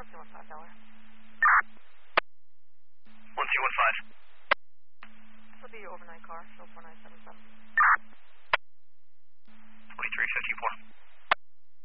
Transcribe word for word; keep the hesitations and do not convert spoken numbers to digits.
two one five, Delaware. one two one five. This will be your overnight car, show four nine seven seven.